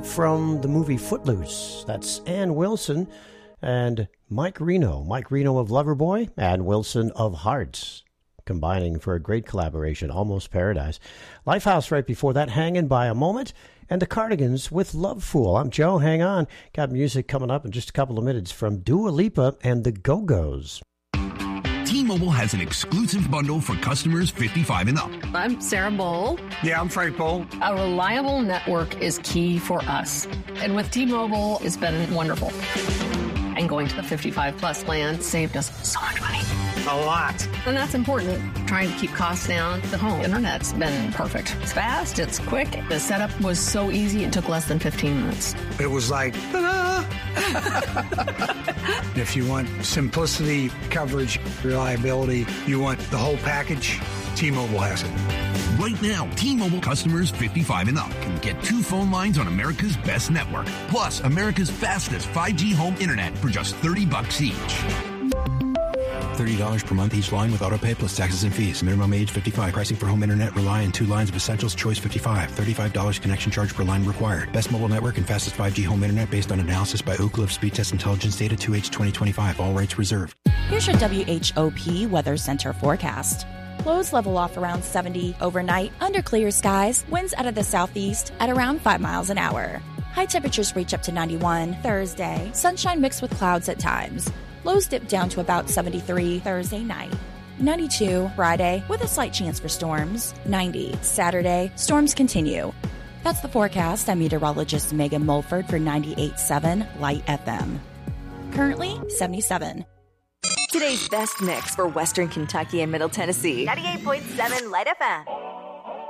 from the movie Footloose. That's Ann Wilson and Mike Reno. Mike Reno of Loverboy, Ann Wilson of Hearts, combining for a great collaboration, Almost Paradise. Lifehouse right before that, Hanging by a Moment, and the Cardigans with Love Fool. I'm Joe, hang on. Got music coming up in just a couple of minutes from Dua Lipa and the Go-Go's. T-Mobile has an exclusive bundle for customers 55 and up. I'm Sarah Bowl. Yeah, I'm Frank Bowl. A reliable network is key for us. And with T-Mobile, it's been wonderful. And going to the 55 plus plan saved us so much money. A lot. And that's important. Trying to keep costs down. The home internet's been perfect. It's fast, it's quick. The setup was so easy, it took less than 15 minutes. It was like, ta-da! If you want simplicity, coverage, reliability, you want the whole package, T-Mobile has it. Right now, T-Mobile customers 55 and up can get 2 phone lines on America's best network, plus America's fastest 5G home internet for just $30 each. $30 per month each line with autopay plus taxes and fees. Minimum age 55. Pricing for home internet rely on 2 lines of Essentials Choice 55. $35 connection charge per line required. Best mobile network and fastest 5G home internet based on analysis by Ookla of Speed Test Intelligence data 2H 2025. All rights reserved. Here's your WHOP Weather Center forecast. Lows level off around 70 overnight under clear skies. Winds out of the southeast at around 5 miles an hour. High temperatures reach up to 91 Thursday. Sunshine mixed with clouds at times. Lows dip down to about 73 Thursday night. 92 Friday with a slight chance for storms. 90 Saturday. Storms continue. That's the forecast. I'm meteorologist Megan Mulford for 98.7 Light FM. Currently 77. Today's best mix for Western Kentucky and Middle Tennessee. 98.7 Light FM.